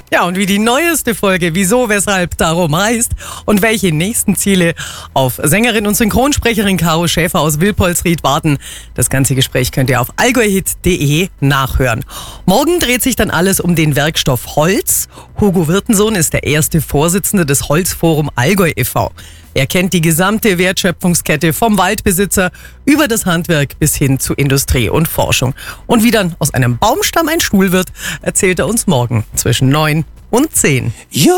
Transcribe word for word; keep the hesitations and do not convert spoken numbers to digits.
Ja, und wie die neueste Folge Wieso, Weshalb, Darum heißt und welche nächsten Ziele auf Sängerin und Synchronsprecherin Caro Schäfer aus Wilpolsried warten. Das ganze Gespräch könnt ihr auf allgäuhit punkt de nachhören. Morgen dreht sich dann alles um den Werkstoff Holz. Hugo Wirtensohn ist der erste Vorsitzende des Holzforum Allgäu e V Er kennt die gesamte Wertschöpfungskette vom Waldbesitzer über das Handwerk bis hin zu Industrie und Forschung. Und wie dann aus einem Baumstamm ein Stuhl wird, erzählt er uns morgen zwischen neun und zehn. Ja.